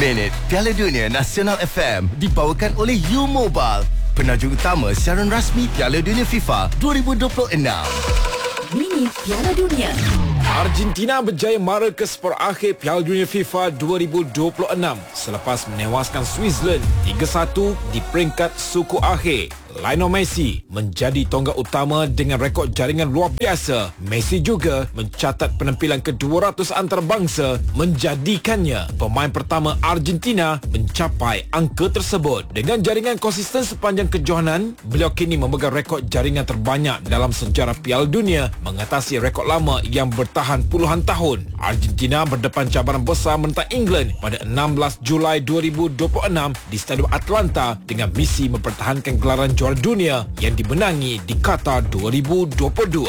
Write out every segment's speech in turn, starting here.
Minit Piala Dunia Nasional FM dibawakan oleh U-Mobile, penajuk utama siaran rasmi Piala Dunia FIFA 2026. Minit Piala Dunia. Argentina berjaya mara ke separ akhir Piala Dunia FIFA 2026 selepas menewaskan Switzerland 3-1 di peringkat suku akhir. Lionel Messi menjadi tonggak utama dengan rekod jaringan luar biasa. Messi juga mencatat penampilan ke-200 antarabangsa, menjadikannya pemain pertama Argentina mencapai angka tersebut. Dengan jaringan konsisten sepanjang kejohanan, beliau kini memegang rekod jaringan terbanyak dalam sejarah Piala Dunia, mengatasi rekod lama yang bertahan puluhan tahun. Argentina berdepan cabaran besar menentang England pada 16 Julai 2026 di Stadium Atlanta dengan misi mempertahankan gelaran juara dunia yang dimenangi di Qatar 2022.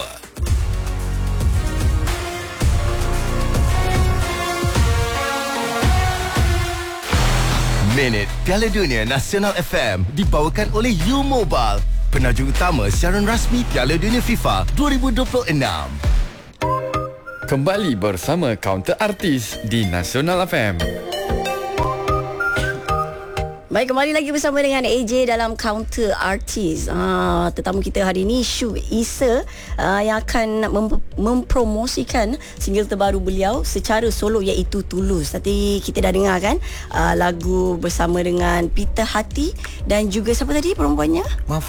Minit Piala Dunia Nasional FM dibawakan oleh U-Mobile, penajuk utama siaran rasmi Piala Dunia FIFA 2026. Kembali bersama Counter Artis di Nasional FM. Baik, kembali lagi bersama dengan AJ dalam Counter Artist. Tetamu kita hari ini Syuk Issa yang akan mempromosikan single terbaru beliau secara solo, iaitu Tulus. Tadi kita dah dengar kan lagu bersama dengan Peter Hati dan juga siapa tadi perempuannya?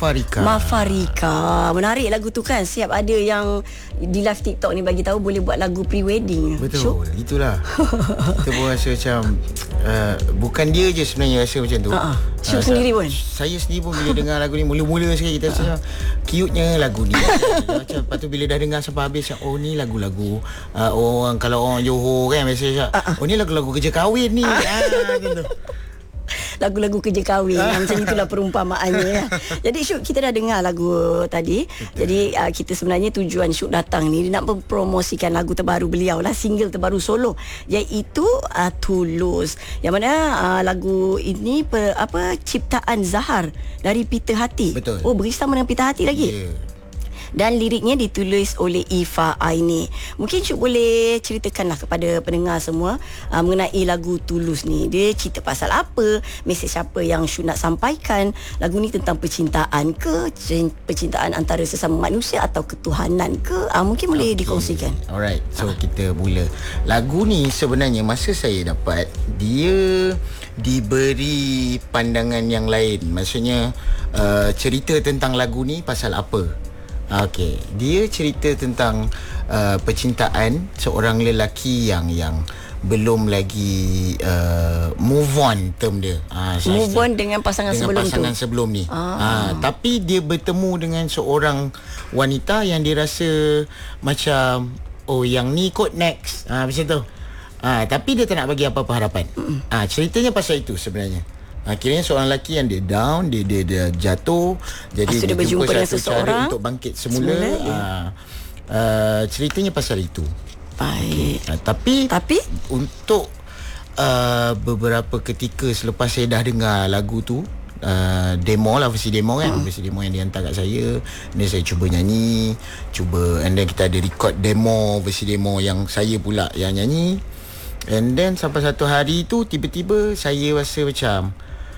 Mafarika. Menarik lagu tu kan. Siap ada yang di live TikTok ni bagi tahu boleh buat lagu pre-wedding. Betul, Syuk? Itulah. Kita pun rasa macam bukan dia je sebenarnya rasa macam tu. Syuk sendiri pun. Saya sendiri pun bila dengar lagu ni mula-mula sekali kita rasa cute-nya lagu ni. Macam lepas tu bila dah dengar sampai habis, oh ni lagu-lagu orang, kalau orang Johor kan biasa oh ni lagu-lagu kerja kahwin ni. Gitu. Lagu-lagu kerja kahwin macam itulah perumpamaannya ya. Jadi Syuk, kita dah dengar lagu tadi. Jadi kita sebenarnya tujuan Syuk datang ni dia nak mempromosikan lagu terbaru beliau lah, single terbaru solo, iaitu Tulus. Yang mana lagu ini ciptaan Zahar dari Peter Hati. Betul. Oh, berisama dengan Peter Hati lagi. Dan liriknya ditulis oleh Ifa Aini. Mungkin Syuk boleh ceritakanlah kepada pendengar semua mengenai lagu Tulus ni. Dia cerita pasal apa, mesej apa yang Syuk nak sampaikan. Lagu ni tentang percintaan ke, percintaan antara sesama manusia atau ketuhanan ke? Mungkin boleh dikongsikan. Alright, so kita mula. Lagu ni sebenarnya masa saya dapat, dia diberi pandangan yang lain. Maksudnya cerita tentang lagu ni pasal apa? Okey, dia cerita tentang percintaan seorang lelaki yang belum lagi move on, term dia. Move on dengan pasangan sebelum ni. Tapi dia bertemu dengan seorang wanita yang dia rasa macam yang ni kot next. Macam tu. Tapi dia tak nak bagi apa-apa harapan. Ceritanya pasal itu sebenarnya. Akhirnya seorang lelaki yang dia down, dia jatuh, jadi dia berjumpa dengan satu seseorang cara untuk bangkit semula. Ceritanya pasal itu. Baik. Tapi untuk beberapa ketika selepas saya dah dengar lagu tu, demo lah, versi demo kan, versi demo yang dia hantar kat saya, dan saya cuba nyanyi, and then kita ada record demo, versi demo yang saya pula yang nyanyi. And then sampai satu hari tu tiba-tiba saya rasa macam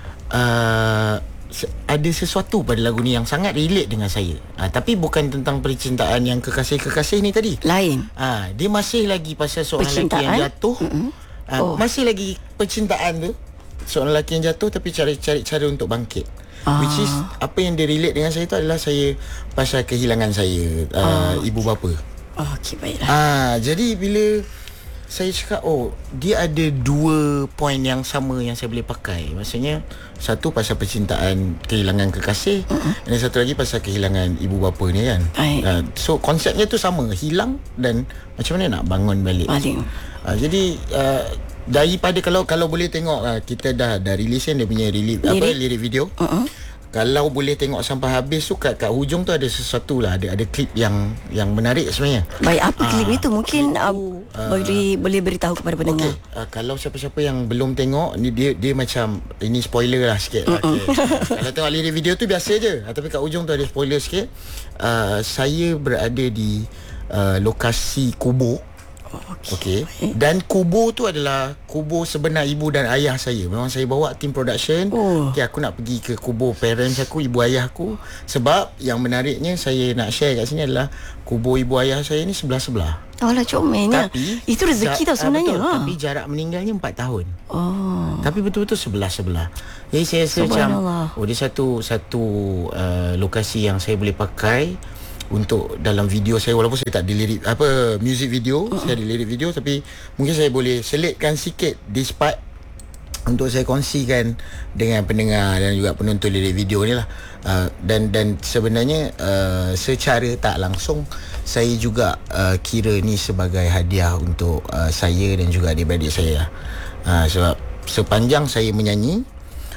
ada sesuatu pada lagu ni yang sangat relate dengan saya. Tapi bukan tentang percintaan yang kekasih-kekasih ni tadi. Lain. Dia masih lagi pasal seorang lelaki yang jatuh. Masih lagi percintaan tu. Seorang lelaki yang jatuh tapi cari cara untuk bangkit. Which is apa yang dia relate dengan saya tu adalah saya pasal kehilangan saya, ibu bapa. Okey, baiklah. Jadi bila saya cakap, dia ada dua poin yang sama yang saya boleh pakai. Maksudnya satu pasal percintaan, kehilangan kekasih, dan satu lagi pasal kehilangan ibu bapa ni kan. So konsepnya tu sama, hilang dan macam mana nak bangun balik. Jadi daripada kalau boleh tengok, kita dah release kan dia punya lirik video. Kalau boleh tengok sampai habis tu, kat hujung tu ada sesuatu lah, ada klip yang menarik sebenarnya. Baik, apa klip itu? Mungkin boleh beritahu kepada pendengar. Kalau siapa-siapa yang belum tengok ni, dia macam ini spoiler lah sikit. Kalau tengok lirik video tu biasa je, tapi kat hujung tu ada spoiler sikit. Saya berada di lokasi kubur Okey. Dan kubur tu adalah kubur sebenar ibu dan ayah saya. Memang saya bawa tim production. Okey, aku nak pergi ke kubur parents aku, ibu ayah aku. Sebab yang menariknya saya nak share kat sini adalah kubur ibu ayah saya ni sebelah-sebelah. Alah, comelnya. Tapi itu rezeki tau sebenarnya. betul, tapi jarak meninggalnya 4 tahun. Tapi betul-betul sebelah-sebelah. Jadi saya rasa macam dia satu lokasi yang saya boleh pakai untuk dalam video saya, walaupun saya tak ada lirik music video, saya ada lirik video, tapi mungkin saya boleh selitkan sikit this part untuk saya kongsikan dengan pendengar dan juga penonton lirik video ni lah. Dan sebenarnya secara tak langsung saya juga kira ni sebagai hadiah untuk saya dan juga adik-beradik saya. Sebab sepanjang saya menyanyi,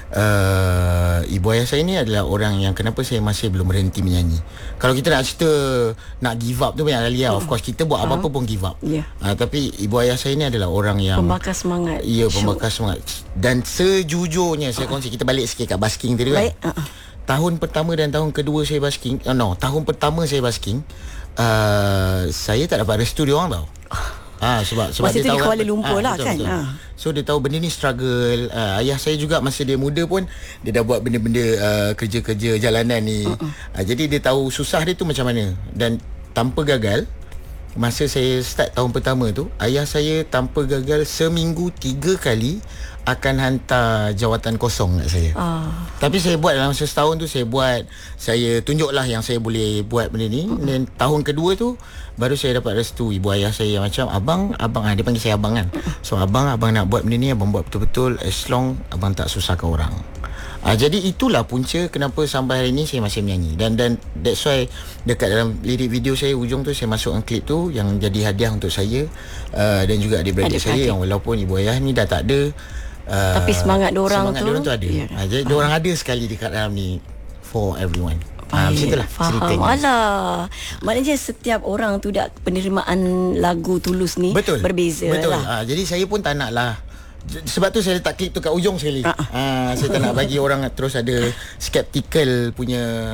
ibu ayah saya ni adalah orang yang kenapa saya masih belum berhenti menyanyi. Kalau kita nak cerita nak give up tu banyak kali lah. Of course kita buat apa-apa pun give up. Tapi ibu ayah saya ni adalah orang yang pembakar semangat. Ya, pembakar semangat. Dan sejujurnya saya kongsi, kita balik sikit kat basking tadi kan. Tahun pertama dan tahun kedua saya basking, tahun pertama saya basking, saya tak dapat restu dia orang tau. Sebab masa dia tu tahu di Kuala Lumpur lah, betul, kan. betul. So dia tahu benda ni struggle. Ayah saya juga masa dia muda pun dia dah buat benda-benda kerja-kerja jalanan ni. Jadi dia tahu susah dia tu macam mana. Dan tanpa gagal, masa saya start tahun pertama tu, ayah saya tanpa gagal seminggu 3 kali akan hantar jawatan kosong kat saya. Tapi saya buat dalam masa setahun tu, saya tunjuklah yang saya boleh buat benda ni. Dan tahun kedua tu baru saya dapat restu ibu ayah saya macam abang dia panggil saya abang kan. So abang nak buat benda ni, abang buat betul-betul as long abang tak susahkan orang. Jadi itulah punca kenapa sampai hari ni saya masih menyanyi. Dan that's why dekat dalam lirik video saya ujung tu saya masukkan klip tu yang jadi hadiah untuk saya dan juga adik-beradik saya yang walaupun ibu ayah ni dah tak ada, tapi semangat diorang tu ada. Jadi diorang ada sekali dekat dalam ni for everyone. Macam itulah ceritanya. Alah, maknanya setiap orang tu dah penerimaan lagu Tulus ni berbeza. Betul. Lah. Jadi saya pun tak nak lah. Sebab tu saya letak klip tu kat ujung sekali. Saya tak nak bagi orang terus ada skeptical punya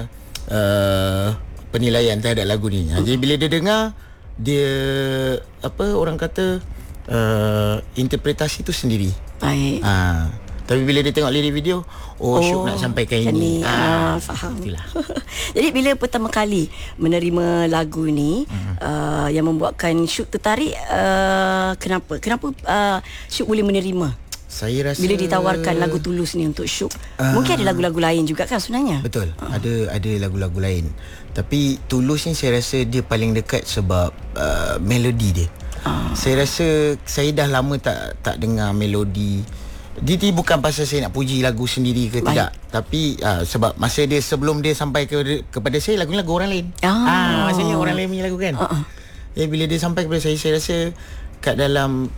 penilaian terhadap lagu ni. Jadi bila dia dengar, dia orang kata interpretasi tu sendiri. Baik. Tapi bila dia tengok lirik video, Syuk nak sampaikan ini. Faham. Jadi bila pertama kali menerima lagu ni, yang membuatkan Syuk tertarik, kenapa Syuk boleh menerima? Saya rasa bila ditawarkan lagu Tulus ni untuk Syuk, mungkin ada lagu-lagu lain juga kan sebenarnya. Betul. Ada lagu-lagu lain. Tapi Tulus ni saya rasa dia paling dekat sebab melodi dia. Saya rasa saya dah lama tak dengar melodi. Dia bukan pasal saya nak puji lagu sendiri ke tidak, tapi sebab masa dia sebelum dia sampai kepada saya, lagu ni lagu orang lain. Maksudnya orang lain punya lagu kan. Bila dia sampai kepada saya rasa kat dalam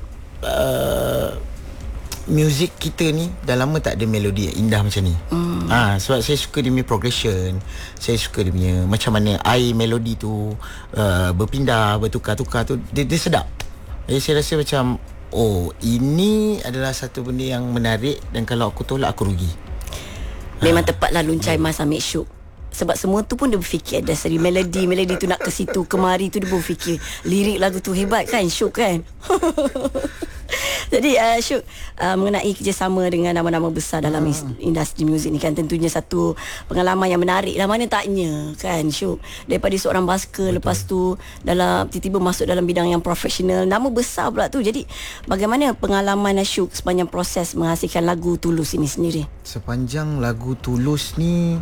muzik kita ni dah lama tak ada melodi yang indah macam ni. Sebab saya suka dia punya progression, saya suka dia punya macam mana air melodi tu berpindah, bertukar-tukar tu, dia sedap. Jadi saya rasa macam ini adalah satu benda yang menarik, dan kalau aku tolak aku rugi. Memang tepatlah luncai Mas ambil Syuk. Sebab semua tu pun dia berfikir ada seri melodi tu nak ke situ kemari tu, dia berfikir lirik lagu tu hebat kan Syuk kan. Jadi Syuk, mengenai kerjasama dengan nama-nama besar dalam industri muzik ni kan, tentunya satu pengalaman yang menarik lah, mana taknya kan Syuk, daripada seorang basker, lepas tu tiba-tiba masuk dalam bidang yang profesional, nama besar pula tu. Jadi bagaimana pengalaman Syuk sepanjang proses menghasilkan lagu Tulus ini sendiri? Sepanjang lagu Tulus ni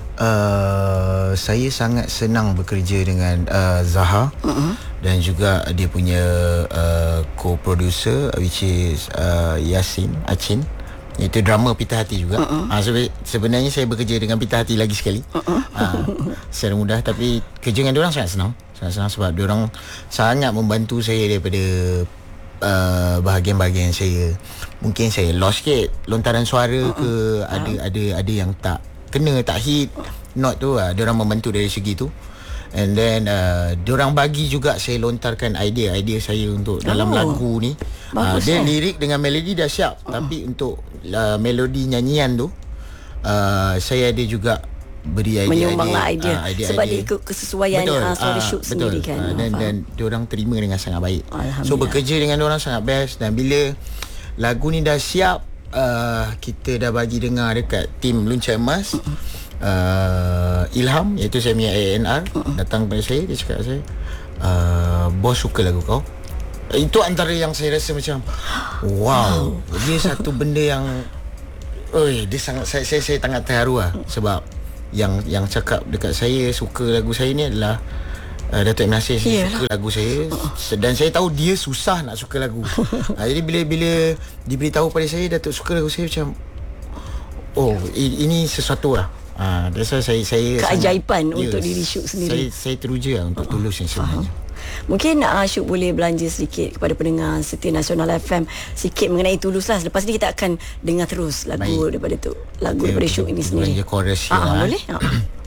saya sangat senang bekerja dengan Zaha dan juga dia punya co-producer which is Yasin Achin. Itu drama Pita Hati juga. Sebenarnya saya bekerja dengan Pita Hati lagi sekali. Secara mudah, tapi kerja dengan diorang sangat senang. Sebab diorang sangat membantu saya daripada bahagian-bahagian saya. Mungkin saya lost sikit lontaran suara ke, ada yang tak kena, tak hit note tu, diorang membantu dari segi tu. And then diorang bagi juga saya lontarkan idea saya untuk dalam lagu ni. Dia lirik dengan melodi dah siap, tapi untuk melodi nyanyian tu saya ada juga beri idea, menyumbanglah idea. Sebab dia idea. ikut kesesuaian story shoot sendiri kan. Dan diorang terima dengan sangat baik. Alhamdulillah. So bekerja dengan diorang sangat best. Dan bila lagu ni dah siap, kita dah bagi dengar dekat tim Lunca Emas. Ilham, iaitu saya punya A&R, datang kepada saya. Dia cakap saya, bos suka lagu kau. Itu antara yang saya rasa macam wow. Dia satu benda yang dia sangat, saya sangat terharu lah. Sebab yang cakap dekat saya suka lagu saya ni adalah Datuk M. Nasir. Suka lagu saya. Dan saya tahu dia susah nak suka lagu. Jadi bila diberitahu pada saya Datuk suka lagu saya, macam ini sesuatu lah. That's why saya keajaiban sangat, untuk diri Syuk sendiri. Saya teruja lah untuk Tulus yang sebenarnya. Mungkin Syuk boleh belanja sedikit kepada pendengar setia Nasional FM sikit mengenai Tulus lah. Lepas ni kita akan dengar terus lagu daripada Syuk ini sendiri. Belanja chorus boleh.